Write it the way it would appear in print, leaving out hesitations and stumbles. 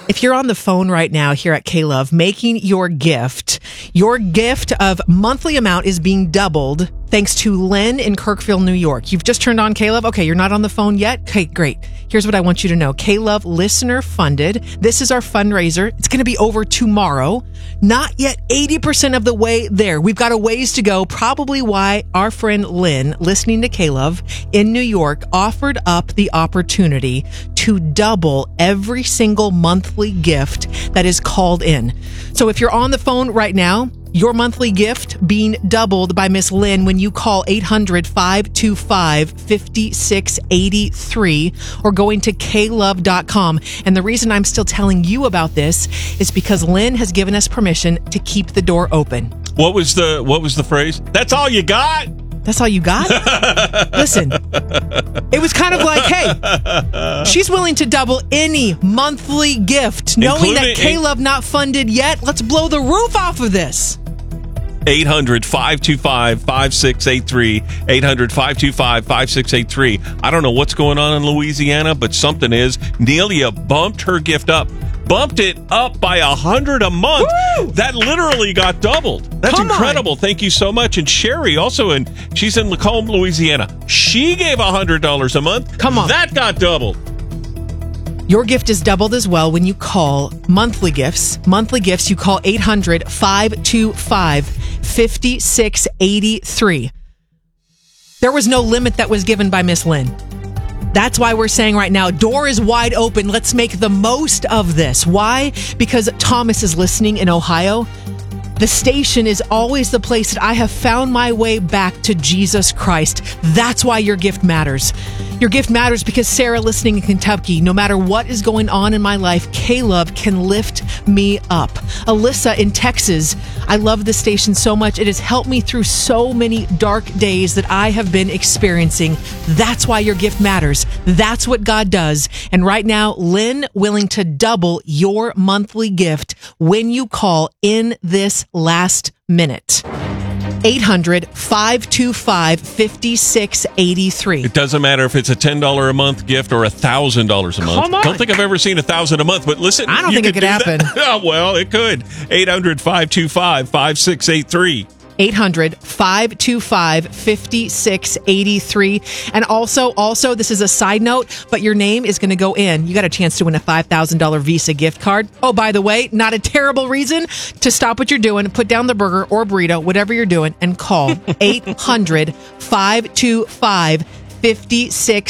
If you're on the phone right now here at K-Love making your gift of monthly amount is being doubled thanks to Lynn in Kirkville, New York. You've just turned on K-Love. Okay, you're not on the phone yet? Okay, great. Here's what I want you to know. K-Love listener funded. This is our fundraiser. It's going to be over tomorrow. Not yet 80% of the way there. We've got a ways to go. Probably why our friend Lynn, listening to K-Love in New York, offered up the opportunity to double every single monthly gift that is called in. So if you're on the phone right now, your monthly gift being doubled by Miss Lynn when you call 800-525-5683 or going to klove.com. And the reason I'm still telling you about this is because Lynn has given us permission to keep the door open. What was the phrase? That's all you got? That's all you got? Listen, it was kind of like, hey, she's willing to double any monthly gift, knowing that K-Love not funded yet. Let's blow the roof off of this. 800-525-5683. 800-525-5683. I don't know what's going on in Louisiana, but something is. Nelia bumped her gift up. Bumped it up by $100 a month. Woo! That literally got doubled. That's incredible. Thank you so much. And Sherry, she's in Lacombe, Louisiana. She gave $100 a month. Come on. That got doubled. Your gift is doubled as well when you call monthly gifts. Monthly gifts, you call 800-525-5683. There was no limit that was given by Miss Lynn. That's why we're saying right now, door is wide open. Let's make the most of this. Why? Because Thomas is listening in Ohio. The station is always the place that I have found my way back to Jesus Christ. That's why your gift matters. Your gift matters because Sarah, listening in Kentucky, no matter what is going on in my life, K-Love can lift me up. Alyssa in Texas, I love this station so much. It has helped me through so many dark days that I have been experiencing. That's why your gift matters. That's what God does. And right now, Lynn, willing to double your monthly gift when you call in this last minute. 800-525-5683. It doesn't matter if it's a $10 a month gift or $1,000 a month. Come on. Don't think I've ever seen $1,000 a month, but listen. I don't think it could happen. Oh, well, it could. 800-525-5683. 800-525-5683. And also, this is a side note, but your name is going to go in. You got a chance to win a $5,000 Visa gift card. Oh, by the way, not a terrible reason to stop what you're doing, put down the burger or burrito, whatever you're doing, and call 800-525-5683.